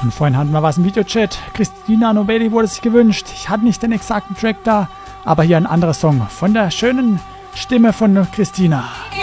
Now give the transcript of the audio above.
Und vorhin hatten wir was im Videochat. Christina Nobeli wurde sich gewünscht. Ich hatte nicht den exakten Track da, aber hier ein anderer Song von der schönen Stimme von Christina.